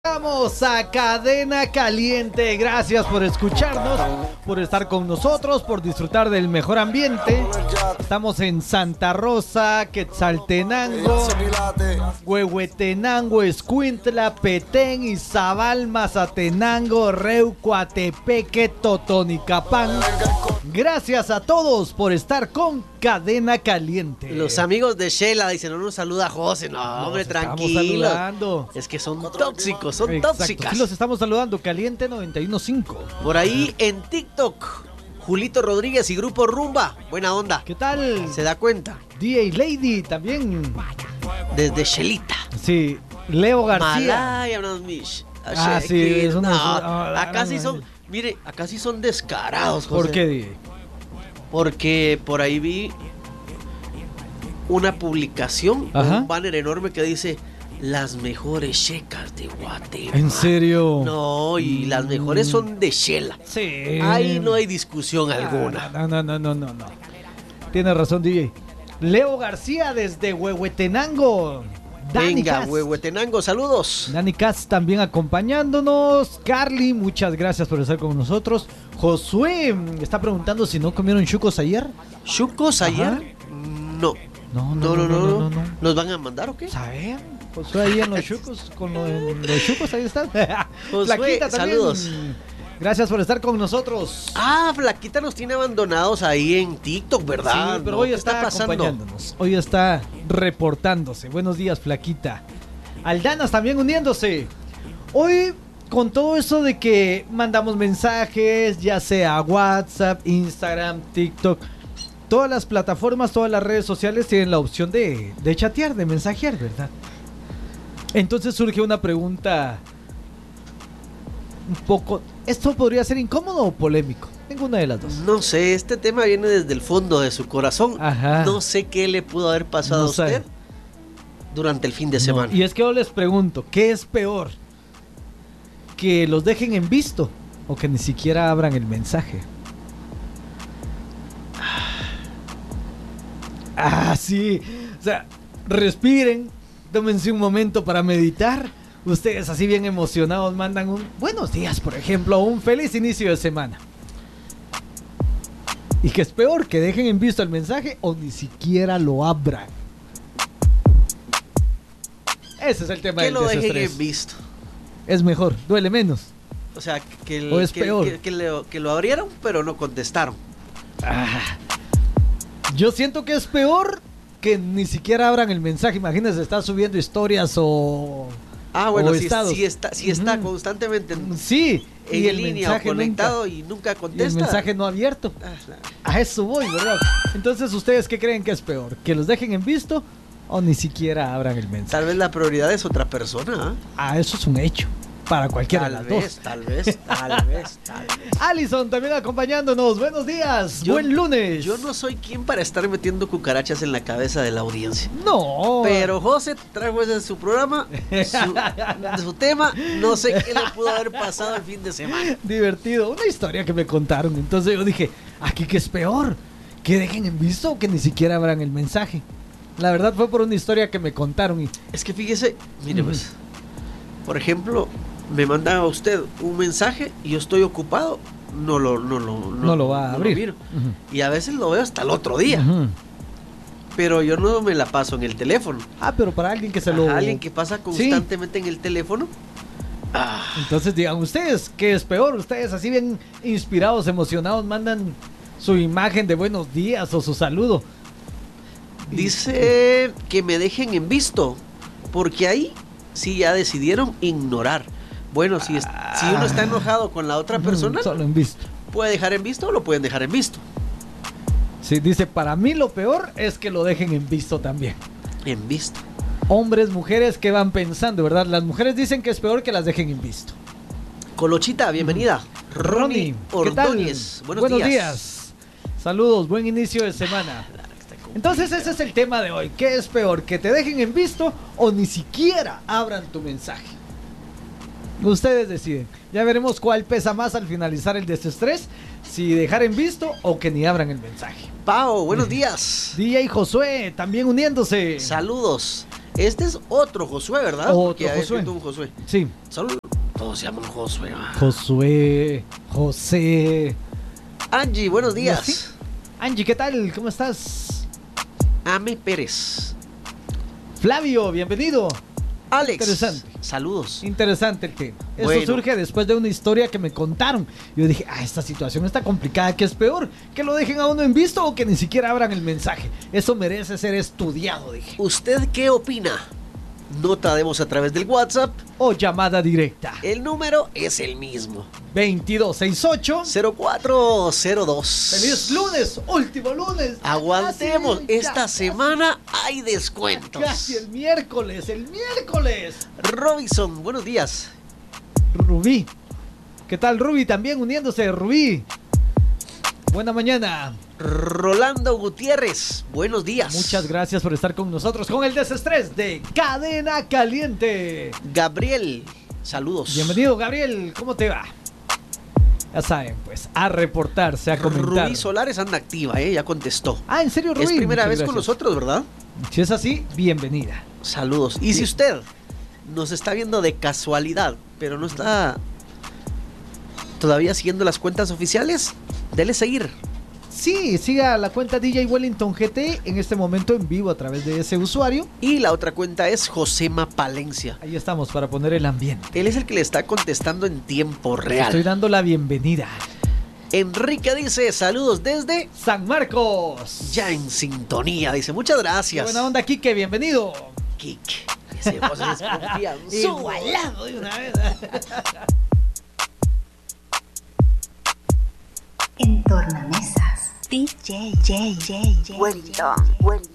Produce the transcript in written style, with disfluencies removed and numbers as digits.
Vamos a Cadena Caliente. Gracias por escucharnos, por estar con nosotros, por disfrutar del mejor ambiente. Estamos en Santa Rosa, Quetzaltenango, Huehuetenango, Escuintla, Petén, Izabal, Mazatenango, Reucoatepeque, Totonicapán. Gracias a todos por estar con Cadena Caliente. Los amigos de Shela dicen, no nos saluda José. No, hombre, tranquilo. Es que son tóxicos, son Exacto, tóxicas. sí los estamos saludando, Caliente 91.5. Por ahí en TikTok, Julito Rodríguez y Grupo Rumba. Buena onda. ¿Qué tal? ¿Se da cuenta? DJ Lady también. Desde Shelita. Sí, Leo García. Malaya, no, Mish. Sí, eso no es- acá sí no, son, no. mire, acá sí son descarados, José. ¿Por qué, DJ? Porque por ahí vi una publicación, Ajá. un banner enorme que dice las mejores checas de Guatemala. ¿En serio? No, y las mejores son de Shela. Sí. Ahí no hay discusión alguna. No. Tienes razón, DJ. Leo García desde Huehuetenango. Dani Venga, Cas. Huehuetenango, saludos. Dani Katz también acompañándonos. Carly, muchas gracias por estar con nosotros. Josué está preguntando si no comieron chucos ayer. ¿Chucos Ajá. ayer? No. No. ¿Nos van a mandar o qué? ¿Saben? Josué ahí en los chucos, con los chucos, ahí están. Josué, Flaquita también. saludos. Gracias por estar con nosotros. Ah, Flaquita nos tiene abandonados ahí en TikTok, ¿verdad? Sí, pero ¿No? hoy ¿Qué está acompañándonos. Hoy está reportándose. Buenos días, Flaquita. Aldanas también uniéndose. Hoy, con todo eso de que mandamos mensajes, ya sea WhatsApp, Instagram, TikTok, todas las plataformas, todas las redes sociales tienen la opción de chatear, de mensajear, ¿verdad? Entonces surge una pregunta un poco... ¿Esto podría ser incómodo o polémico? Ninguna de las dos. No sé, este tema viene desde el fondo de su corazón. Ajá. No sé qué le pudo haber pasado No a usted sé. durante el fin de No, semana. y es que yo les pregunto, ¿qué es peor? ¿Que los dejen en visto o que ni siquiera abran el mensaje? Sí. O sea, respiren, tómense un momento para meditar. Ustedes así bien emocionados mandan un buenos días, por ejemplo, o un feliz inicio de semana. ¿Y qué es peor? ¿Que dejen en visto el mensaje o ni siquiera lo abran? Ese es el tema Que del lo dejen desestrés. en visto. Es mejor, duele menos. O sea, ¿O es peor? que lo abrieron, pero no contestaron. Yo siento que es peor que ni siquiera abran el mensaje. Imagínense, está subiendo historias o... Bueno, o si estados. está Ujú. constantemente Sí, y en el línea o mensaje conectado nunca, y nunca y contesta. el mensaje no abierto. A eso voy, ¿verdad? Entonces, ¿ustedes qué creen que es peor? ¿Que los dejen en visto o ni siquiera abran el mensaje? Tal vez la prioridad es otra persona. Eso es un hecho. Para cualquiera de las dos. Tal vez. Alison también acompañándonos. Buenos días. Yo- Buen lunes. Yo no soy quien para estar metiendo cucarachas en la cabeza de la audiencia. No. Pero José trajo ese de su programa, su tema. No sé qué le pudo haber pasado el fin de semana. Divertido. Una historia que me contaron. Entonces yo dije, ¿aquí qué es peor? ¿Que dejen en visto o que ni siquiera abran el mensaje? La verdad fue por una historia que me contaron. Es que fíjese, mire Ujú. pues, por ejemplo, me manda a usted un mensaje y yo estoy ocupado, no lo va a abrir. miro. Ujú. Y a veces lo veo hasta el otro día, Ujú. pero yo no me la paso en el teléfono. Pero para alguien que se Ajá, lo... alguien que pasa constantemente en el teléfono. Entonces digan ustedes, ¿qué es peor? Ustedes así bien inspirados, emocionados, mandan su imagen de buenos días o su saludo. Dice que me dejen en visto, porque ahí sí ya decidieron ignorar. Bueno, si uno está enojado con la otra persona, Solo en visto. puede dejar en visto o lo pueden dejar en visto. Sí, dice, para mí lo peor es que lo dejen en visto también. En visto. Hombres, mujeres, ¿qué van pensando, verdad? Las mujeres dicen que es peor que las dejen en visto. Colochita, bienvenida. Ronnie ¿qué tal? Ordóñez, Buenos días. Saludos, buen inicio de semana. Entonces ese es el tema de hoy. ¿Qué es peor? ¿Que te dejen en visto o ni siquiera abran tu mensaje? Ustedes deciden. Ya veremos cuál pesa más al finalizar el desestrés. Si dejar en visto o que ni abran el mensaje. Pao, buenos días. DJ Josué también uniéndose. Saludos. Este es otro Josué, ¿verdad? Otro Porque había Josué. escrito un Josué. Sí. Solo todos se llaman Josué. Josué, José. Angie, buenos días. ¿Sí? Angie, ¿qué tal? ¿Cómo estás? Ame Pérez. Flavio, bienvenido. Alex. Interesante. Saludos. Interesante el tema. Esto Bueno. surge después de una historia que me contaron. Yo dije, esta situación está complicada, que es peor que lo dejen a uno en visto o que ni siquiera abran el mensaje. Eso merece ser estudiado, dije. ¿Usted qué opina? Nota de voz a través del WhatsApp. O llamada directa. El número es el mismo. 2268 0402. Feliz lunes, último lunes. Aguantemos. Casi, Esta semana hay descuentos. Casi el miércoles, el miércoles. Robinson, buenos días. Rubí. ¿Qué tal, Rubí? También uniéndose, Rubí. Buena mañana. Rolando Gutiérrez, buenos días. Muchas gracias por estar con nosotros con el desestrés de Cadena Caliente. Gabriel, saludos. Bienvenido, Gabriel. ¿Cómo te va? Ya saben, pues, a reportarse, a comentar. Rubí Solares anda activa, ya contestó. ¿En serio, Rubí? Es primera Muchas vez con gracias. nosotros, ¿verdad? Si es así, bienvenida. Saludos. Y si usted nos está viendo de casualidad, pero no está todavía siguiendo las cuentas oficiales, dele seguir. Sí, siga la cuenta DJ Wellington GT en este momento en vivo a través de ese usuario. Y la otra cuenta es Josema Palencia. Ahí estamos para poner el ambiente. Él es el que le está contestando en tiempo real. Estoy dando la bienvenida. Enrique dice, saludos desde San Marcos. ya en sintonía. Dice, muchas Qué gracias. buena onda, Quique, bienvenido. Kik. Ese vos es confianzudo. Igualado de una vez. En tornamesas, DJ Wellington.